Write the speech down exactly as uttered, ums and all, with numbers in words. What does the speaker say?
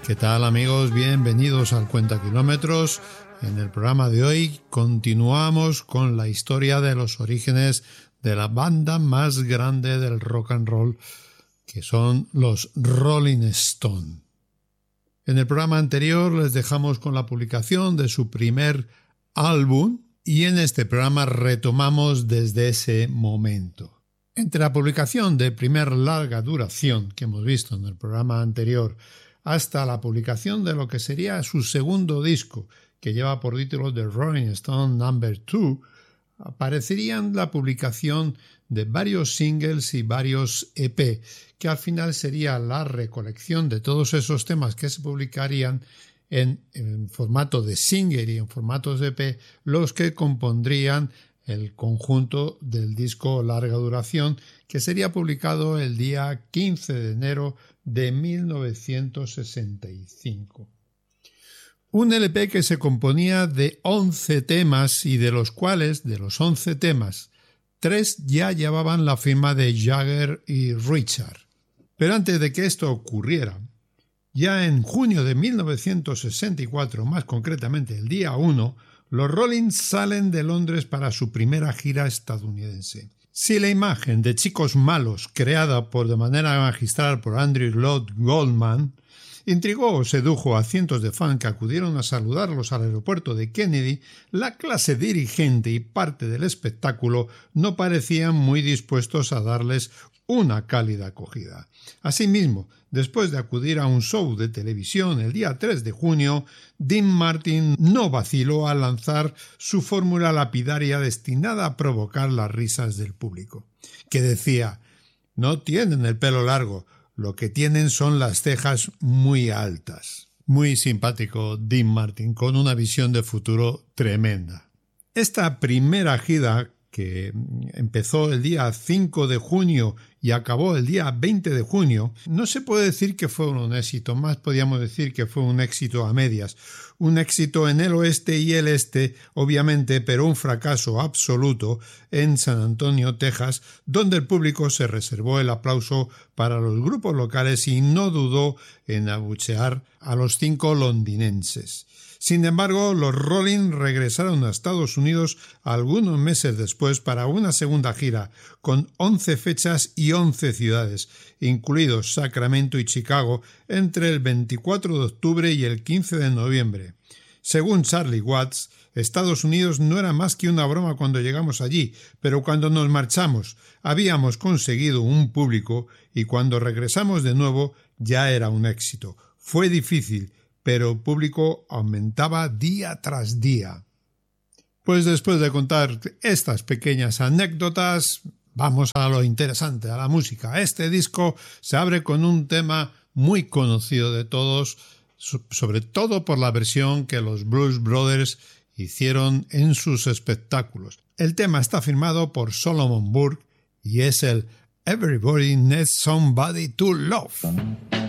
¿Qué tal, amigos? Bienvenidos al Cuenta Kilómetros. En el programa de hoy continuamos con la historia de los orígenes de la banda más grande del rock and roll, que son los Rolling Stones. En el programa anterior les dejamos con la publicación de su primer álbum y en este programa retomamos desde ese momento. Entre la publicación de primer larga duración que hemos visto en el programa anterior hasta la publicación de lo que sería su segundo disco, que lleva por título The Rolling Stone Number two, aparecerían la publicación de varios singles y varios E P, que al final sería la recolección de todos esos temas que se publicarían en, en formato de single y en formatos de E P, los que compondrían el conjunto del disco larga duración, que sería publicado el día quince de enero de mil novecientos sesenta y cinco. Un L P que se componía de once temas y de los cuales, de los once temas, tres ya llevaban la firma de Jagger y Richard. Pero antes de que esto ocurriera, ya en junio de mil novecientos sesenta y cuatro, más concretamente el día uno, los Rolling salen de Londres para su primera gira estadounidense. Si la imagen de chicos malos, creada por de manera magistral por Andrew Lloyd Goldman, intrigó o sedujo a cientos de fans que acudieron a saludarlos al aeropuerto de Kennedy, la clase dirigente y parte del espectáculo no parecían muy dispuestos a darles una cálida acogida. Asimismo, después de acudir a un show de televisión el día tres de junio, Dean Martin no vaciló al lanzar su fórmula lapidaria destinada a provocar las risas del público, que decía: «No tienen el pelo largo, lo que tienen son las cejas muy altas». Muy simpático Dean Martin, con una visión de futuro tremenda. Esta primera gira, que empezó el día cinco de junio y acabó el día veinte de junio, no se puede decir que fue un éxito, más podríamos decir que fue un éxito a medias. Un éxito en el oeste y el este, obviamente, pero un fracaso absoluto en San Antonio, Texas, donde el público se reservó el aplauso para los grupos locales y no dudó en abuchear a los cinco londinenses. Sin embargo, los Rolling regresaron a Estados Unidos algunos meses después para una segunda gira, con once fechas y once ciudades, incluidos Sacramento y Chicago, entre el veinticuatro de octubre y el quince de noviembre. Según Charlie Watts, Estados Unidos no era más que una broma cuando llegamos allí, pero cuando nos marchamos habíamos conseguido un público y cuando regresamos de nuevo ya era un éxito. Fue difícil, pero el público aumentaba día tras día. Pues después de contar estas pequeñas anécdotas, vamos a lo interesante, a la música. Este disco se abre con un tema muy conocido de todos, sobre todo por la versión que los Blues Brothers hicieron en sus espectáculos. El tema está firmado por Solomon Burke y es el Everybody Needs Somebody to Love.